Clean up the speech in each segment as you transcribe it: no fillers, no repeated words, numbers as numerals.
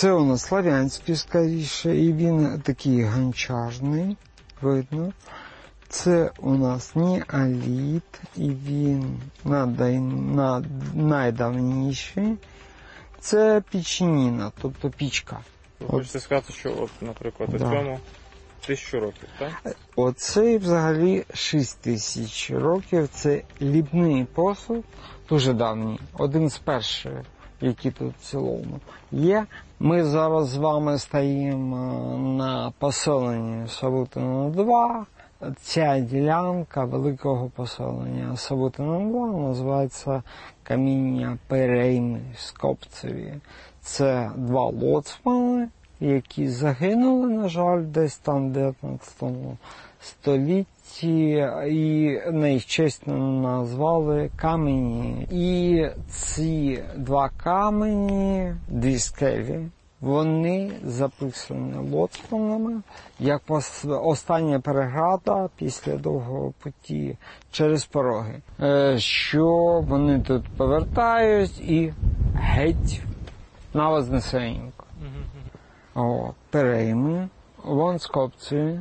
Це у нас славянський, скоріше, і він такий гончарний, видно. Це у нас неоліт, і він найдавніший. Це пічніна, тобто пічка. Ви хочете сказати, що, от, наприклад, у цьому 1000 років, так? Оцей взагалі 6000 років. Це ліпний посуд, дуже давній, один з перших, які тут в цілому є. Ми зараз з вами стоїмо на поселенні Савутино-2. Ця ділянка великого поселення Савутино-2 називається каміння Перейми Скопцеві. Це 2 лоцмани, які загинули, на жаль, десь там в 19 столітті, і на їх честь назвали камені. І ці 2 камені, 2 скелі, вони записані лоцманами як остання переграда після довгого путі через пороги. Що вони тут повертають і геть на Вознесенівку. Перейми, вон Скопці.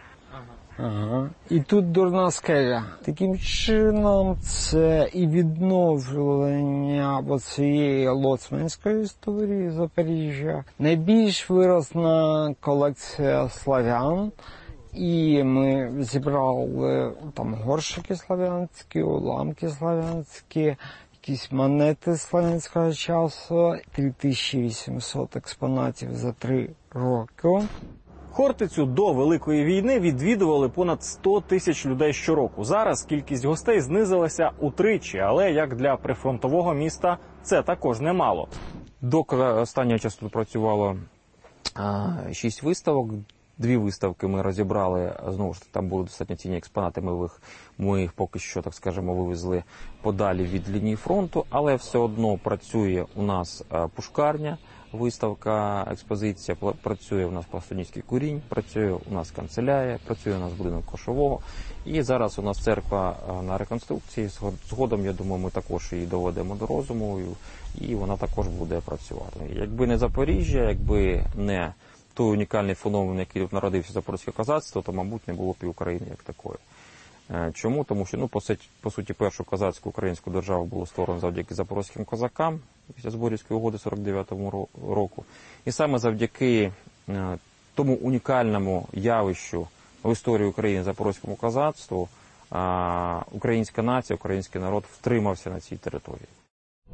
І тут дурна скеля. Таким чином, це і відновлення цієї лоцманської історії Запоріжжя. Найбільш виразна колекція славян. І ми зібрали там горшики славянські, уламки славянські, якісь монети славянського часу, 3800 експонатів за 3 роки. Хортицю до Великої війни відвідували понад 100 тисяч людей щороку. Зараз кількість гостей знизилася утричі, але як для прифронтового міста це також немало. До останнього часу тут працювало 6 виставок. 2 виставки ми розібрали, знову ж таки, там були достатньо цінні експонати, ми їх поки що, так скажемо, вивезли подалі від лінії фронту, але все одно працює у нас пушкарня, виставка, експозиція, працює у нас Пластунівський курінь, працює у нас канцелярія, працює у нас будинок Кошового, і зараз у нас церква на реконструкції, згодом, я думаю, ми також її доведемо до розуму, і вона також буде працювати. Якби не Запоріжжя, якби не той унікальний феномен, який тут народився запорозьке козацтво, то, мабуть, не було б і України як такої. Чому? Тому що, по суті, першу козацьку українську державу було створено завдяки запорозьким козакам після Зборівської угоди 49-му року. І саме завдяки тому унікальному явищу в історії України запорозькому козацтву українська нація, український народ втримався на цій території.